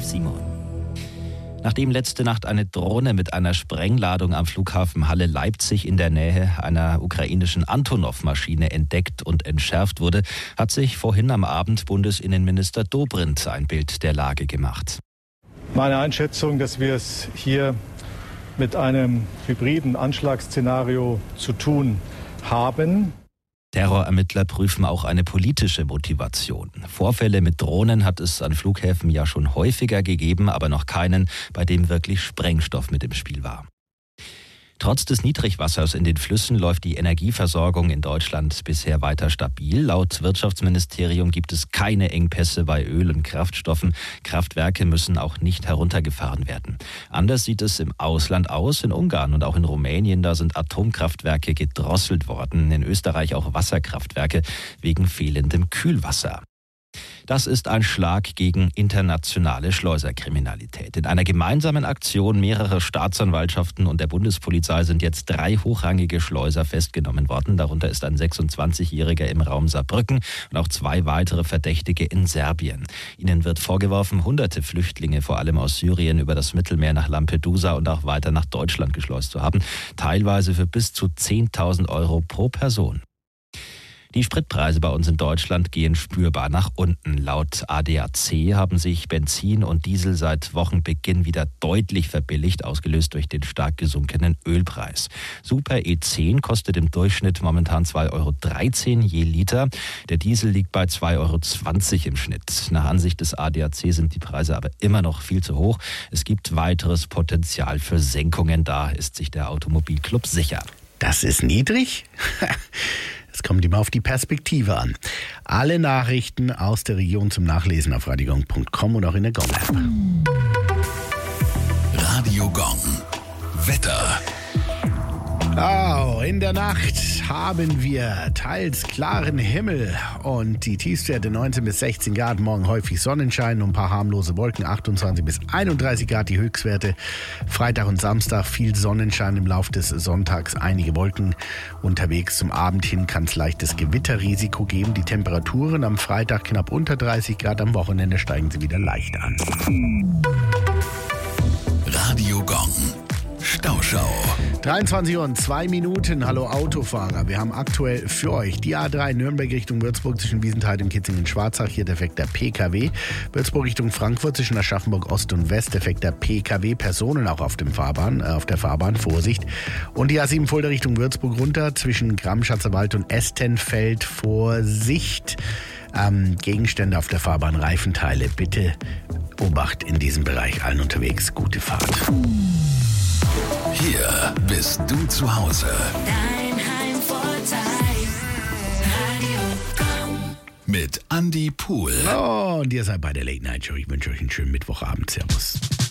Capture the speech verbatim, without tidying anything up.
Simon. Nachdem letzte Nacht eine Drohne mit einer Sprengladung am Flughafen Halle-Leipzig in der Nähe einer ukrainischen Antonov-Maschine entdeckt und entschärft wurde, hat sich vorhin am Abend Bundesinnenminister Dobrindt ein Bild der Lage gemacht. Meine Einschätzung, dass wir es hier mit einem hybriden Anschlagsszenario zu tun haben. Terrorermittler prüfen auch eine politische Motivation. Vorfälle mit Drohnen hat es an Flughäfen ja schon häufiger gegeben, aber noch keinen, bei dem wirklich Sprengstoff mit im Spiel war. Trotz des Niedrigwassers in den Flüssen läuft die Energieversorgung in Deutschland bisher weiter stabil. Laut Wirtschaftsministerium gibt es keine Engpässe bei Öl und Kraftstoffen. Kraftwerke müssen auch nicht heruntergefahren werden. Anders sieht es im Ausland aus. In Ungarn und auch in Rumänien, da sind Atomkraftwerke gedrosselt worden. In Österreich auch Wasserkraftwerke wegen fehlendem Kühlwasser. Das ist ein Schlag gegen internationale Schleuserkriminalität. In einer gemeinsamen Aktion mehrerer Staatsanwaltschaften und der Bundespolizei sind jetzt drei hochrangige Schleuser festgenommen worden. Darunter ist ein sechsundzwanzigjähriger im Raum Saarbrücken und auch zwei weitere Verdächtige in Serbien. Ihnen wird vorgeworfen, hunderte Flüchtlinge, vor allem aus Syrien, über das Mittelmeer nach Lampedusa und auch weiter nach Deutschland geschleust zu haben. Teilweise für bis zu zehntausend Euro pro Person. Die Spritpreise bei uns in Deutschland gehen spürbar nach unten. Laut A D A C haben sich Benzin und Diesel seit Wochenbeginn wieder deutlich verbilligt, ausgelöst durch den stark gesunkenen Ölpreis. Super E zehn kostet im Durchschnitt momentan zwei Euro dreizehn je Liter. Der Diesel liegt bei zwei Euro zwanzig im Schnitt. Nach Ansicht des A D A C sind die Preise aber immer noch viel zu hoch. Es gibt weiteres Potenzial für Senkungen. Da ist sich der Automobilclub sicher. Das ist niedrig? Es kommt immer auf die Perspektive an. Alle Nachrichten aus der Region zum Nachlesen auf radiogong punkt com und auch in der Gong-App. Radio Gong. Wetter. Oh, in der Nacht haben wir teils klaren Himmel und die Tiefstwerte neunzehn bis sechzehn Grad, morgen häufig Sonnenschein und ein paar harmlose Wolken, achtundzwanzig bis einunddreißig Grad die Höchstwerte. Freitag und Samstag viel Sonnenschein, im Laufe des Sonntags einige Wolken unterwegs. Zum Abend hin kann es leichtes Gewitterrisiko geben. Die Temperaturen am Freitag knapp unter dreißig Grad, am Wochenende steigen sie wieder leicht an. Radio Gong. Stauschau. dreiundzwanzig Uhr und zwei Minuten. Hallo Autofahrer. Wir haben aktuell für euch die A drei Nürnberg Richtung Würzburg zwischen Wiesenthal und Kitzingen-Schwarzach. Hier defekter P K W. Würzburg Richtung Frankfurt zwischen Aschaffenburg Ost und West. Defekter P K W. Personen auch auf, dem Fahrbahn, äh, auf der Fahrbahn. Vorsicht. Und die A sieben Fulda Richtung Würzburg runter zwischen Gramm-Schatzerwald und Estenfeld. Vorsicht. Ähm, Gegenstände auf der Fahrbahn, Reifenteile. Bitte Obacht in diesem Bereich. Allen unterwegs. Gute Fahrt. Hier bist du zu Hause. Dein Heimvorteil. Radio Gong. Mit Andy Pool. Oh, und ihr seid bei der Late Night Show. Ich wünsche euch einen schönen Mittwochabend. Servus.